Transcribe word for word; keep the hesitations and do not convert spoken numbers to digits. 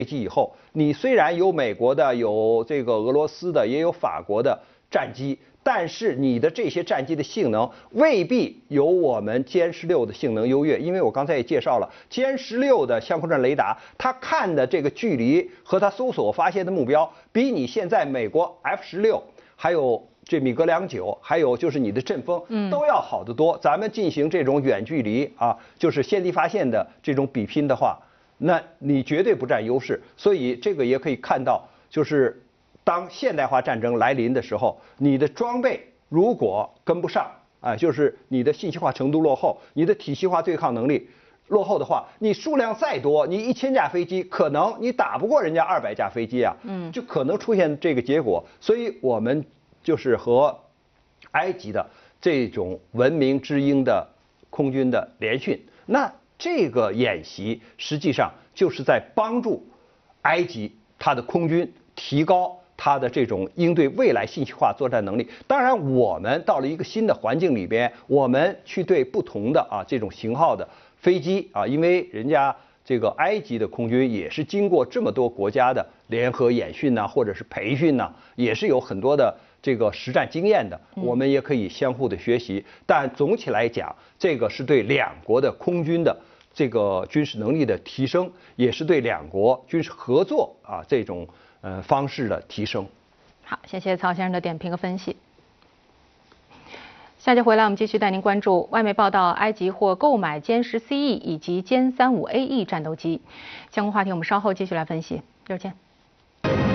机以后，你虽然有美国的，有这个俄罗斯的，也有法国的战机，但是你的这些战机的性能未必有我们歼十六的性能优越，因为我刚才也介绍了，歼十六的相控阵雷达，它看的这个距离和它搜索发现的目标，比你现在美国 F 十六还有这米格两九，还有就是你的阵风，都要好得多。咱们进行这种远距离啊，就是先敌发现的这种比拼的话，那你绝对不占优势。所以这个也可以看到，就是当现代化战争来临的时候，你的装备如果跟不上啊，就是你的信息化程度落后，你的体系化对抗能力落后的话，你数量再多，你一千架飞机，可能你打不过人家二百架飞机啊，嗯，就可能出现这个结果。所以我们就是和埃及的这种文明之鹰的空军的联训，那这个演习实际上就是在帮助埃及它的空军提高它的这种应对未来信息化作战能力。当然，我们到了一个新的环境里边，我们去对不同的啊这种型号的飞机啊，因为人家这个埃及的空军也是经过这么多国家的联合演训呐、啊，或者是培训呐、啊，也是有很多的这个实战经验的，我们也可以相互的学习。但总体来讲，这个是对两国的空军的这个军事能力的提升，也是对两国军事合作啊这种呃方式的提升。 好，谢谢曹先生的点评和分析。下节回来，我们继续带您关注外媒报道，埃及或购买歼十 C E 以及歼三五 A E 战斗机。相关话题我们稍后继续来分析。一会儿见。